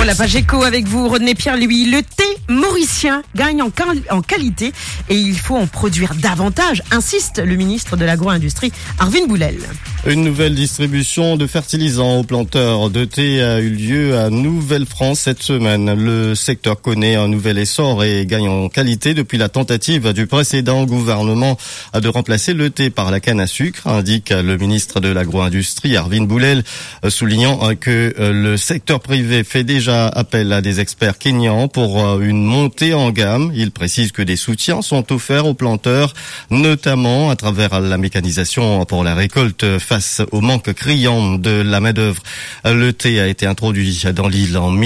La page éco avec vous, Rodney Pierre, lui. Le thé mauricien gagne en qualité et il faut en produire davantage, insiste le ministre de l'Agro-Industrie, Arvin Boulel. Une nouvelle distribution de fertilisants aux planteurs de thé a eu lieu à Nouvelle-France cette semaine. Le secteur connaît un nouvel essor et gagne en qualité depuis la tentative du précédent gouvernement de remplacer le thé par la canne à sucre, indique le ministre de l'Agro-Industrie, Arvin Boulel, soulignant que le secteur privé fait déjà appel à des experts kenyans pour une montée en gamme. Il précise que des soutiens sont offerts aux planteurs, notamment à travers la mécanisation pour la récolte face au manque criant de la main-d'œuvre. Le thé a été introduit dans l'île en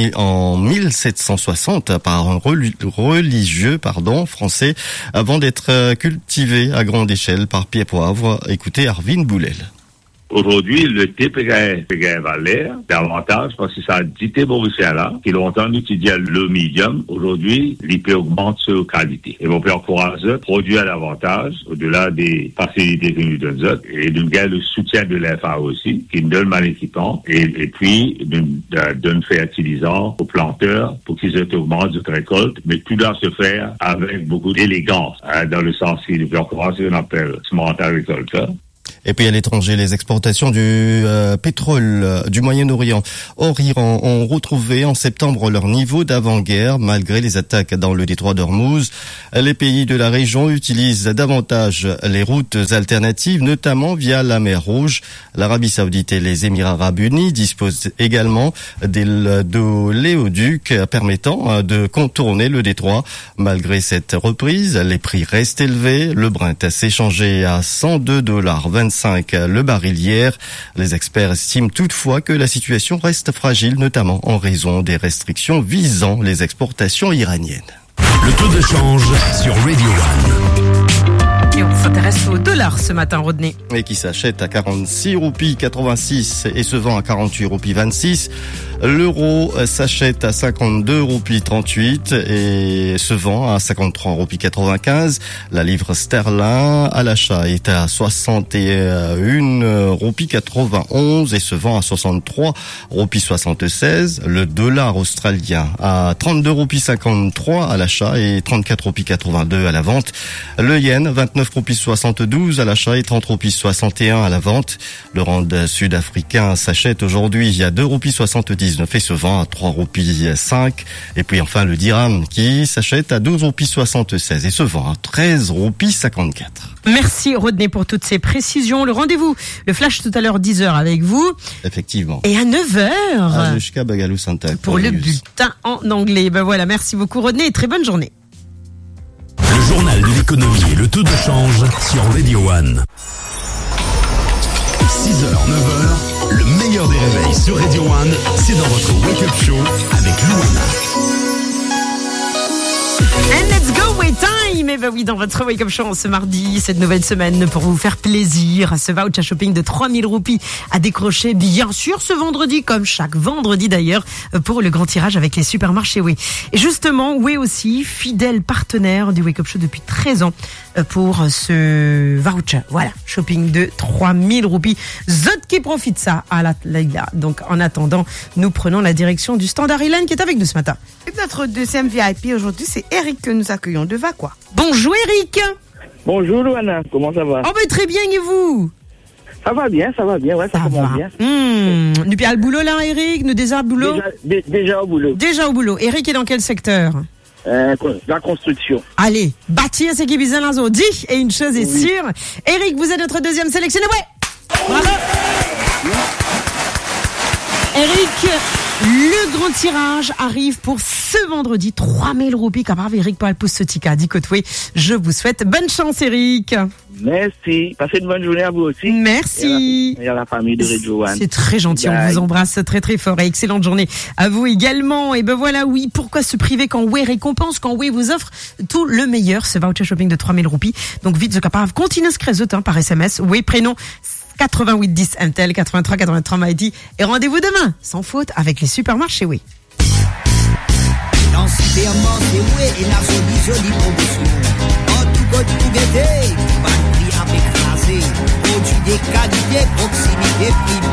1760 par un religieux français avant d'être cultivé à grande échelle par Pierre Poivre. Écoutez Arvin Boulel. Aujourd'hui, le thé peut gagner valeur davantage parce que ça a dit thé mauricien là, qui longtemps étudié le médium. Aujourd'hui, l'IP augmente sa qualité. Et on peut encourager, produire davantage, au-delà des facilités que nous donnent, et de gagner le soutien de l'FA aussi, qui nous donne mal équipant, et puis de fertilisant aux planteurs pour qu'ils augmentent de récolte, mais tout doit se faire avec beaucoup d'élégance, dans le sens qu'il peut encourager ce qu'on appelle smart agriculture. Et puis à l'étranger, les exportations du pétrole du Moyen-Orient hors Iran ont retrouvé en septembre leur niveau d'avant-guerre malgré les attaques dans le détroit d'Ormuz. Les pays de la région utilisent davantage les routes alternatives, notamment via la mer Rouge. L'Arabie Saoudite et les Émirats Arabes Unis disposent également d'oléoducs permettant de contourner le détroit. Malgré cette reprise, les prix restent élevés. Le Brent s'est échangé à $102,25 le baril hier. Les experts estiment toutefois que la situation reste fragile, notamment en raison des restrictions visant les exportations iraniennes. Le taux de change sur Radio One. Et on s'intéresse au dollar ce matin, Rodney. Et qui s'achète à 46 roupies 86 et se vend à 48 roupies 26. L'euro s'achète à 52 roupies 38 et se vend à 53 roupies 95. La livre sterling à l'achat est à 61 roupies 91 et se vend à 63 roupies 76. Le dollar australien à 32 roupies 53 à l'achat et 34 roupies 82 à la vente. Le yen 29 roupies 72 à l'achat et 30 roupies 61 à la vente. Le rand sud-africain s'achète aujourd'hui à 2 roupies 70 et se vend à 3 roupies 5. Et puis enfin le dirham qui s'achète à 12 roupies 76 et se vend à 13 roupies 54. Merci Rodney pour toutes ces précisions. Le rendez-vous, le flash tout à l'heure 10h avec vous. Effectivement. Et à 9h. Anushka Bagalou Santa. Pour le bulletin en anglais. Ben voilà, merci beaucoup Rodney et très bonne journée. Le journal de l'économie et le taux de change sur Radio One. 6h, 9h, le meilleur des réveils sur Radio One, c'est dans votre Wake Up Show avec Louana. And let's go, wait time! Et ben oui, dans votre Wake Up Show ce mardi, cette nouvelle semaine, pour vous faire plaisir, ce voucher shopping de 3000 roupies à décrocher, bien sûr, ce vendredi, comme chaque vendredi d'ailleurs, pour le grand tirage avec les supermarchés Oui. Et justement, Oui aussi, fidèle partenaire du Wake Up Show depuis 13 ans pour ce voucher. Voilà, shopping de 3000 roupies. Zot qui profite ça à la Laïla. Donc, en attendant, nous prenons la direction du Standard Hélène qui est avec nous ce matin. Et notre deuxième VIP aujourd'hui, c'est Eric que nous accueillons de Vacqua. Bonjour Eric. Bonjour Louana, comment ça va? Oh ben très bien, et vous? Ça va bien, ouais, ça commence bien. Nous bien le boulot là Eric, nous déjà au boulot? Déjà au boulot. Déjà au boulot. Eric est dans quel secteur? La construction. Allez, bâtir c'est qui bizarre dans zone. Dit, et une chose est sûre, Eric, vous êtes notre deuxième sélectionné. Ouais. Bravo. Eric, le grand tirage arrive pour ce vendredi. 3000 roupies. Capable Eric pour le pouce ce tika. Dit côté, je vous souhaite bonne chance Eric. Merci. Passez une bonne journée à vous aussi. Merci. Et à la famille de Radio One. C'est très gentil. Bye. On vous embrasse très très fort et excellente journée à vous également. Et ben voilà, oui. Pourquoi se priver quand Oui récompense, quand Oui vous offre tout le meilleur, ce voucher shopping de 3000 roupies. Donc vite, ce capable, continuez ce crézot, par SMS. Oui, prénom. 8810 MTL 83 Mighty et rendez-vous demain sans faute avec les supermarchés Oui. Dans le supermarché Oui et la jolie promotion. En tout cas du tout pas de prix à écraser. Produit des qualités, proximité, prix.